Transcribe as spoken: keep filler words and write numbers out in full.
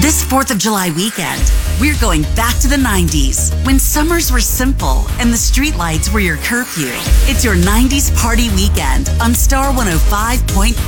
This fourth of July weekend, we're going back to the nineties, when summers were simple and the streetlights were your curfew. It's your nineties party weekend on Star one oh five point five.